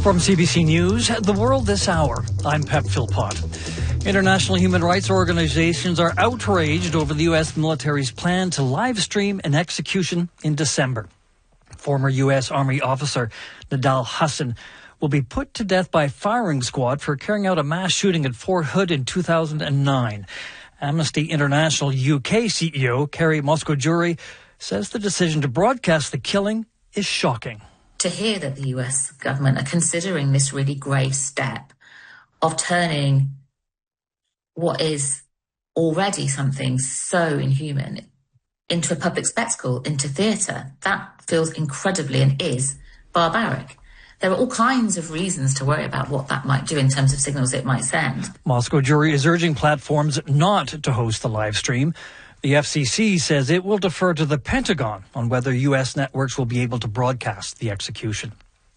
From CBC News, The World This Hour, I'm Pep Philpott. International human rights organizations are outraged over the U.S. military's plan to live stream an execution in December. Former U.S. Army officer Nidal Hasan will be put to death by firing squad for carrying out a mass shooting at Fort Hood in 2009. Amnesty International UK CEO Kerry Moscogiuri says the decision to broadcast the killing is shocking. To hear that the US government are considering this really grave step of turning what is already something so inhuman into a public spectacle, into theatre, that feels incredibly and is barbaric. There are all kinds of reasons to worry about what that might do in terms of signals it might send. Moscogiuri is urging platforms not to host the live stream. The FCC says it will defer to the Pentagon on whether U.S. networks will be able to broadcast the execution.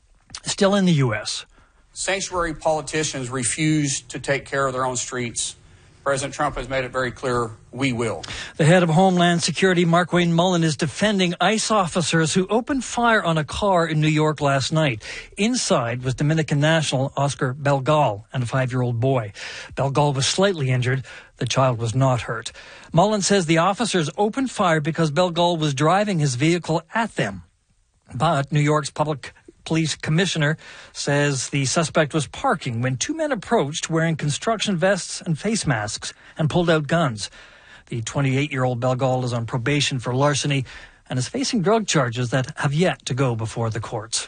Still in the U.S. Sanctuary politicians refuse to take care of their own streets. President Trump has made it very clear, we will. The head of Homeland Security, Markwayne Mullin, is defending ICE officers who opened fire on a car in New York last night. Inside was Dominican national Oscar Belgal and a 5-year-old boy. Belgal was slightly injured. The child was not hurt. Mullin says the officers opened fire because Belgal was driving his vehicle at them. But New York's public police commissioner says the suspect was parking when two men approached wearing construction vests and face masks and pulled out guns. The 28-year-old Belgal is on probation for larceny and is facing drug charges that have yet to go before the courts.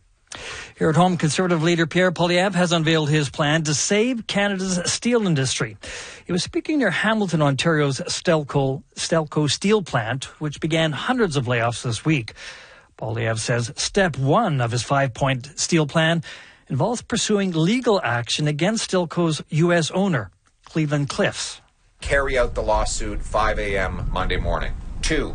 Here at home, Conservative leader Pierre Poilievre has unveiled his plan to save Canada's steel industry. He was speaking near Hamilton, Ontario's Stelco steel plant, which began hundreds of layoffs this week. Poilievre says step one of his 5-point steel plan involves pursuing legal action against Stelco's U.S. owner, Cleveland-Cliffs. Carry out the lawsuit 5 a.m. Monday morning. 2,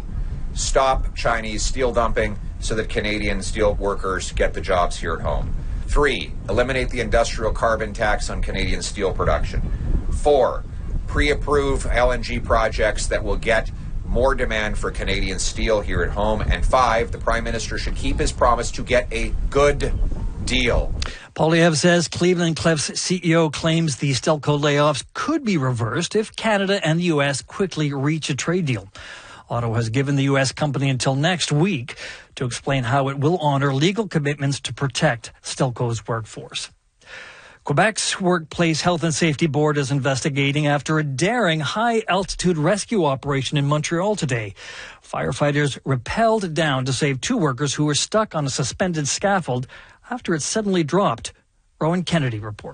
stop Chinese steel dumping so that Canadian steel workers get the jobs here at home. 3, eliminate the industrial carbon tax on Canadian steel production. 4, pre-approve LNG projects that will get more demand for Canadian steel here at home. And 5, the Prime Minister should keep his promise to get a good deal. Poilievre says Cleveland-Cliffs CEO claims the Stelco layoffs could be reversed if Canada and the U.S. quickly reach a trade deal. Ottawa has given the U.S. company until next week to explain how it will honor legal commitments to protect Stelco's workforce. Quebec's Workplace Health and Safety Board is investigating after a daring high-altitude rescue operation in Montreal today. Firefighters rappelled down to save 2 workers who were stuck on a suspended scaffold after it suddenly dropped. Rowan Kennedy reports.